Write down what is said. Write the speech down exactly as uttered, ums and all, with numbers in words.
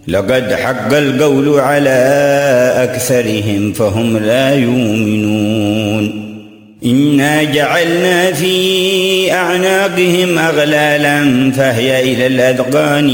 لقد حق القول على أكثرهم فهم لا يؤمنون إنا جعلنا في أعناقهم أغلالا فهي إلى الأذقان